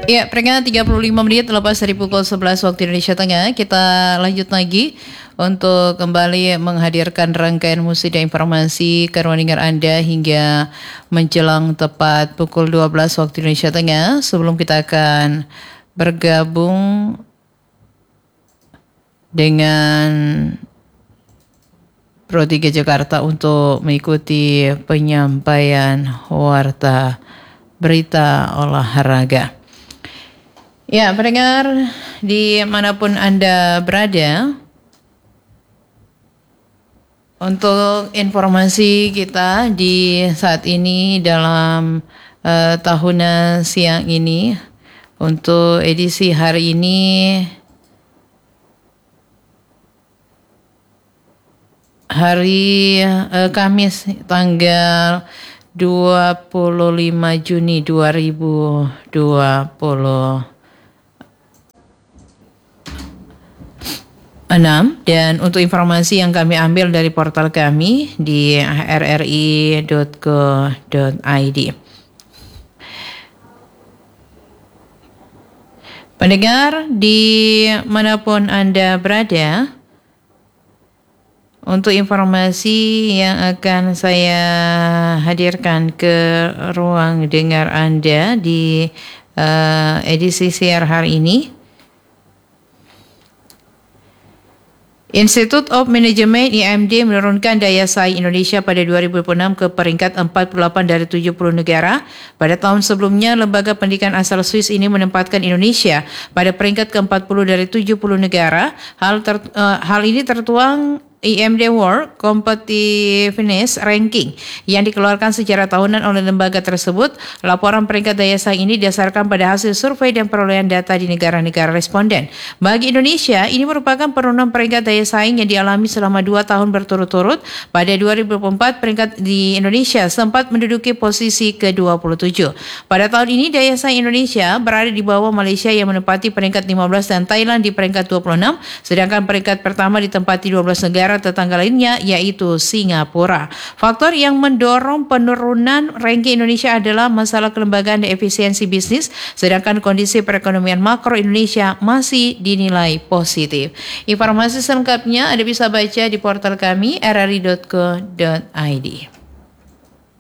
Ya, peringatan 35 menit lepas dari pukul 11 waktu Indonesia Tengah. Kita lanjut lagi untuk kembali menghadirkan rangkaian musik dan informasi ke ruang dengar Anda hingga menjelang tepat pukul 12 waktu Indonesia Tengah. Sebelum kita akan bergabung dengan Pro 3 Jakarta untuk mengikuti penyampaian warta berita olahraga. Ya, pendengar dimanapun Anda berada, untuk informasi kita di saat ini dalam tahunan siang ini, untuk edisi hari ini, hari Kamis tanggal 25 Juni 2020. 6. Dan untuk informasi yang kami ambil dari portal kami di rri.co.id. Pendengar dimanapun Anda berada, untuk informasi yang akan saya hadirkan ke ruang dengar Anda di edisi siar hari ini, Institute of Management IMD menurunkan daya saing Indonesia pada 2006 ke peringkat 48 dari 70 negara. Pada tahun sebelumnya, lembaga pendidikan asal Swiss ini menempatkan Indonesia pada peringkat ke-40 dari 70 negara. Hal ini tertuang IMD World Competitiveness Ranking yang dikeluarkan secara tahunan oleh lembaga tersebut. Laporan peringkat daya saing ini didasarkan pada hasil survei dan perolehan data di negara-negara responden. Bagi Indonesia, ini merupakan penurunan peringkat daya saing yang dialami selama 2 tahun berturut-turut. Pada 2024, peringkat di Indonesia sempat menduduki posisi ke-27. Pada tahun ini, daya saing Indonesia berada di bawah Malaysia yang menempati peringkat 15 dan Thailand di peringkat 26, sedangkan peringkat pertama ditempati 12 negara tetangga lainnya, yaitu Singapura. Faktor yang mendorong penurunan ranking Indonesia adalah masalah kelembagaan dan efisiensi bisnis, sedangkan kondisi perekonomian makro Indonesia masih dinilai positif. Informasi selengkapnya Anda bisa baca di portal kami rri.co.id.